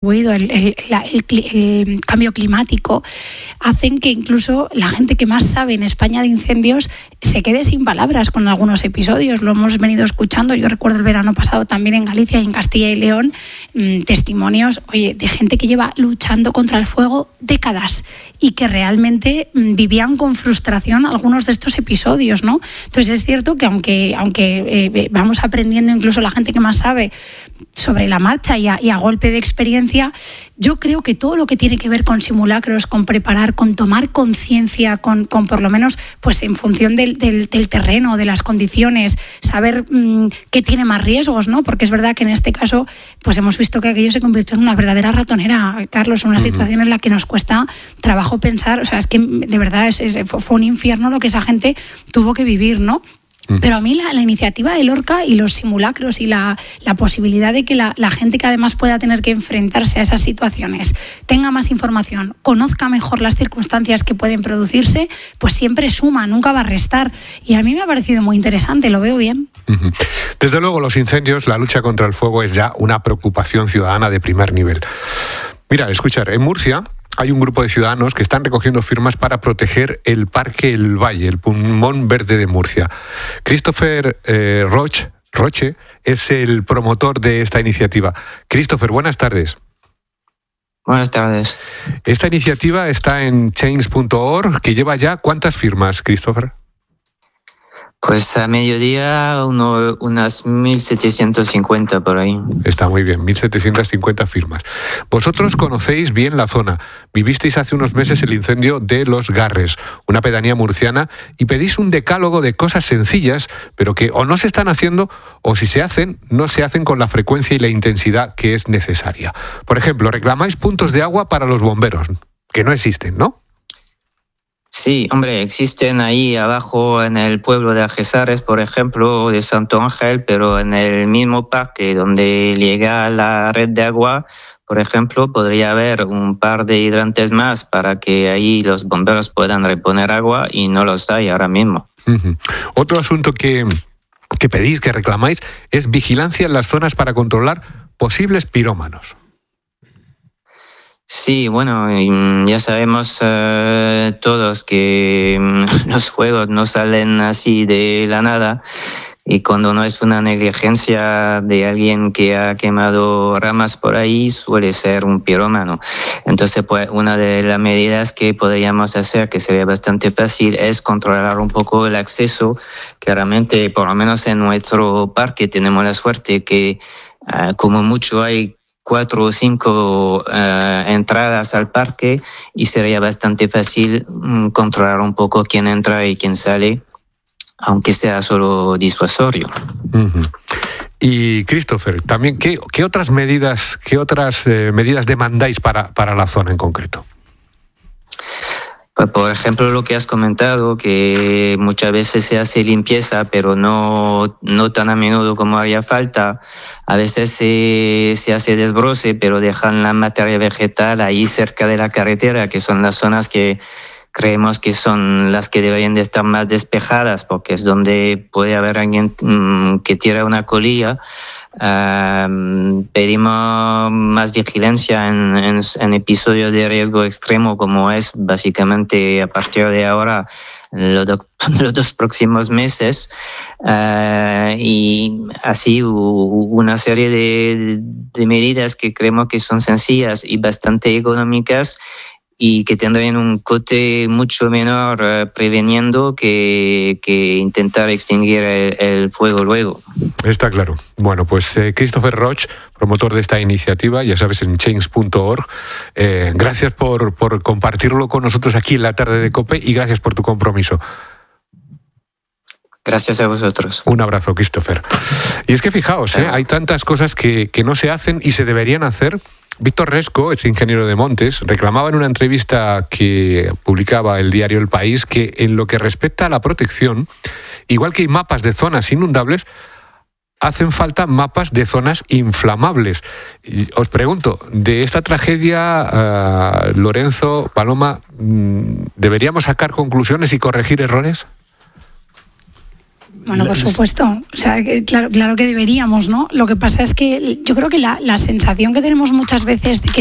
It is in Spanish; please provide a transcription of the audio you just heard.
el cambio climático, hacen que incluso la gente que más sabe en España de incendios se quede sin palabras con algunos episodios. Lo hemos venido escuchando, yo recuerdo el verano pasado también en Galicia y en Castilla y León, testimonios, de gente que lleva luchando contra el fuego décadas y que realmente vivían con frustración algunos de estos episodios, ¿no? Entonces es cierto que aunque vamos aprendiendo, incluso la gente que más sabe, sobre la marcha y a golpe de experiencia, yo creo que todo lo que tiene que ver con simulacros, con preparar, con tomar conciencia, con por lo menos pues en función del terreno, de las condiciones, saber qué tiene más riesgos, ¿no? Porque es verdad que en este caso pues hemos visto que aquello se convirtió en una verdadera ratonera, Carlos, una situación en la que nos cuesta trabajo pensar, o sea, es que de verdad fue un infierno lo que esa gente tuvo que vivir, ¿no? Pero a mí la iniciativa de Lorca y los simulacros y la posibilidad de que la gente que además pueda tener que enfrentarse a esas situaciones tenga más información, conozca mejor las circunstancias que pueden producirse, pues siempre suma, nunca va a restar. Y a mí me ha parecido muy interesante, lo veo bien. Desde luego los incendios, la lucha contra el fuego es ya una preocupación ciudadana de primer nivel. Mira, escuchar, en Murcia hay un grupo de ciudadanos que están recogiendo firmas para proteger el Parque El Valle, el pulmón verde de Murcia. Christopher Roche es el promotor de esta iniciativa. Christopher, buenas tardes. Buenas tardes. Esta iniciativa está en change.org, que lleva ya ¿cuántas firmas, Christopher? Pues a mediodía unas 1.750 por ahí. Está muy bien, 1.750 firmas. Vosotros conocéis bien la zona. Vivisteis hace unos meses el incendio de Los Garres, una pedanía murciana, y pedís un decálogo de cosas sencillas, pero que o no se están haciendo, o si se hacen, no se hacen con la frecuencia y la intensidad que es necesaria. Por ejemplo, reclamáis puntos de agua para los bomberos, que no existen, ¿no? Sí, hombre, existen ahí abajo en el pueblo de Algezares, por ejemplo, de Santo Ángel, pero en el mismo parque donde llega la red de agua, por ejemplo, podría haber un par de hidrantes más para que ahí los bomberos puedan reponer agua y no los hay ahora mismo. Otro asunto que pedís, que reclamáis, es vigilancia en las zonas para controlar posibles pirómanos. Sí, bueno, ya sabemos todos que los fuegos no salen así de la nada y cuando no es una negligencia de alguien que ha quemado ramas por ahí suele ser un pirómano. Entonces, pues una de las medidas que podríamos hacer, que sería bastante fácil, es controlar un poco el acceso, que realmente, por lo menos en nuestro parque, tenemos la suerte que como mucho hay 4 o 5 entradas al parque y sería bastante fácil controlar un poco quién entra y quién sale, aunque sea solo disuasorio. Y Christopher, también ¿qué otras medidas demandáis para la zona en concreto? Pues, por ejemplo, lo que has comentado, que muchas veces se hace limpieza, pero no tan a menudo como haría falta. A veces se hace desbroce, pero dejan la materia vegetal ahí cerca de la carretera, que son las zonas que creemos que son las que deberían de estar más despejadas, porque es donde puede haber alguien que tira una colilla. Pedimos más vigilancia en episodios de riesgo extremo, como es básicamente a partir de ahora los 2 próximos meses, y así una serie de medidas que creemos que son sencillas y bastante económicas y que tendrían un coste mucho menor preveniendo que intentar extinguir el fuego luego. Está claro. Bueno, pues Christopher Roche, promotor de esta iniciativa, ya sabes, en change.org, gracias por compartirlo con nosotros aquí en la tarde de COPE y gracias por tu compromiso. Gracias a vosotros. Un abrazo, Christopher. Y es que fijaos, hay tantas cosas que no se hacen y se deberían hacer. Víctor Resco, es ingeniero de montes, reclamaba en una entrevista que publicaba el diario El País que en lo que respecta a la protección, igual que hay mapas de zonas inundables, hacen falta mapas de zonas inflamables. Y os pregunto, de esta tragedia, Lorenzo, Paloma, ¿deberíamos sacar conclusiones y corregir errores? Bueno, por supuesto. O sea, claro que deberíamos, ¿no? Lo que pasa es que yo creo que la sensación que tenemos muchas veces de que